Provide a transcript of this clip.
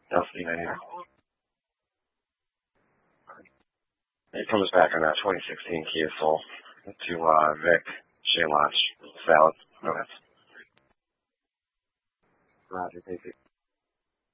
Delphine, it comes back on that 2016 Kia Soul to Vic, Shea Lodge, Salad. Go ahead. Roger, thank you.